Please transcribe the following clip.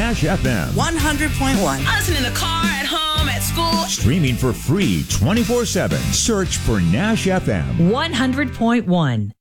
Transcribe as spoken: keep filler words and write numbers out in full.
Nash F M. one hundred point one. I listen in the car, at home, at school. Streaming for free twenty-four seven. Search for Nash F M. one hundred point one.